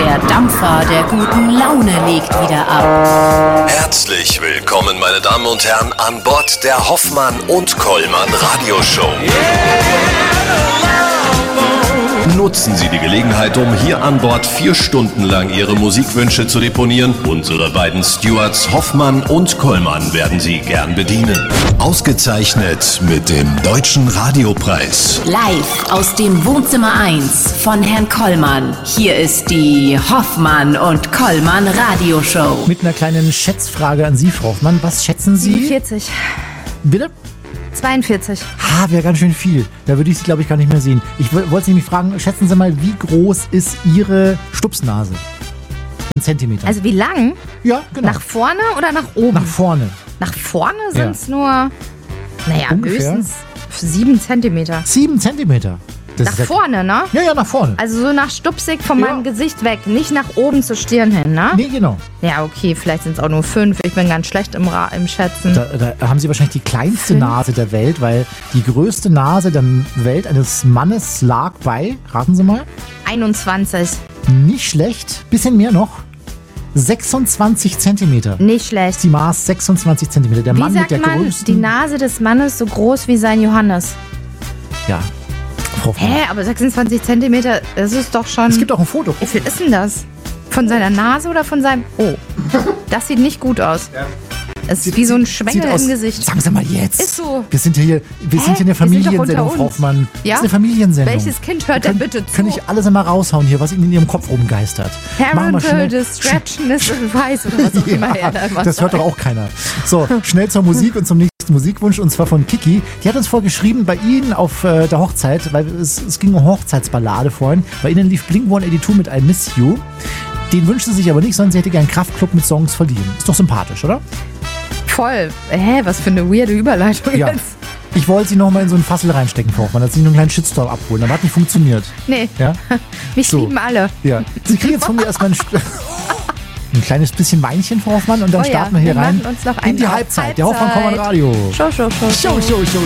Der Dampfer der guten Laune legt wieder ab. Herzlich willkommen, meine Damen und Herren, an Bord der Hoffmann und Kollmann Radioshow. Nutzen Sie die Gelegenheit, um hier an Bord 4 Stunden lang Ihre Musikwünsche zu deponieren. Unsere beiden Stewards Hoffmann und Kollmann werden Sie gern bedienen. Ausgezeichnet mit dem Deutschen Radiopreis. Live aus dem Wohnzimmer 1 von Herrn Kollmann. Hier ist die Hoffmann und Kollmann Radioshow. Mit einer kleinen Schätzfrage an Sie, Frau Hoffmann. Was schätzen Sie? 40. Bitte? 42. Wäre ganz schön viel. Da würde ich Sie, glaube ich, gar nicht mehr sehen. Ich wollte Sie nämlich fragen, schätzen Sie mal, wie groß ist Ihre Stupsnase? In Zentimetern. Also wie lang? Ja, genau. Nach vorne oder nach oben? Nach vorne. Nach vorne sind es nur, Ungefähr? höchstens 7 Zentimeter. 7 Zentimeter. Das Nach vorne, ne? Ja, nach vorne. Also so nach stupsig von meinem Gesicht weg, nicht nach oben zur Stirn hin, ne? Nee, genau. Ja, okay, vielleicht sind es auch nur 5. Ich bin ganz schlecht im Schätzen. Da haben Sie wahrscheinlich die kleinste Nase der Welt, weil die größte Nase der Welt eines Mannes lag bei, raten Sie mal, 21. nicht schlecht, bisschen mehr noch, 26 Zentimeter. Nicht schlecht. Sie maß 26 Zentimeter. Der Wie Mann sagt mit der man, größten... die Nase des Mannes so groß wie sein Johannes? Ja. Frau Hoffmann. Aber 26 Zentimeter, das ist doch schon... Es gibt auch ein Foto. Wie viel ist denn das? Von seiner Nase oder von seinem... Oh, das sieht nicht gut aus. Ja. Es ist wie so ein Schwengel im Gesicht. Sagen Sie mal jetzt. Ist so. Wir sind hier in der Familiensendung, Frau Hoffmann. Ja? Das ist eine Familiensendung. Welches Kind hört denn bitte zu? Kann ich alles einmal raushauen hier, was Ihnen in Ihrem Kopf rumgeistert? Parental Distractionist Advice oder was auch immer er da immer das hört doch auch keiner. So, schnell zur Musik und zum nächsten Musikwunsch, und zwar von Kiki. Die hat uns vorgeschrieben, bei Ihnen auf der Hochzeit, weil es ging um Hochzeitsballade vorhin, bei Ihnen lief Blink-182 mit I Miss You. Den wünscht sie sich aber nicht, sondern sie hätte gern Kraftklub mit Songs verliehen. Ist doch sympathisch, oder? Voll. Was für eine weirde Überleitung Ja. jetzt. Ich wollte sie noch mal in so einen Fassel reinstecken, Frau Hoffmann, dass sie nur einen kleinen Shitstorm abholen. Aber hat nicht funktioniert. Nee, Ja? mich So. lieben alle. Ja. Sie kriegen jetzt von mir erstmal ein kleines bisschen Weinchen, Frau Hoffmann, und dann Oh ja, starten wir hier wir rein machen uns noch in eine die Halbzeit. Der Hoffmann-Kollmann Radio. Show. Show.